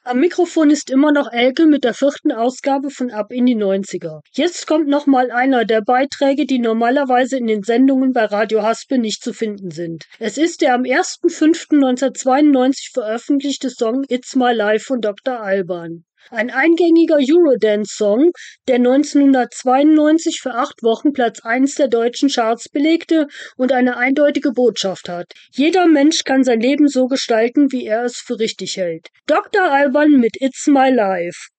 Am Mikrofon ist immer noch Elke mit der 4. Ausgabe von Ab in die 90er. Jetzt kommt noch mal einer der Beiträge, die normalerweise in den Sendungen bei Radio Haspel nicht zu finden sind. Es ist der am 1.5.1992 veröffentlichte Song It's My Life von Dr. Alban. Ein eingängiger Eurodance-Song, der 1992 für 8 Wochen Platz 1 der deutschen Charts belegte und eine eindeutige Botschaft hat. Jeder Mensch kann sein Leben so gestalten, wie er es für richtig hält. Dr. Alban mit It's My Life.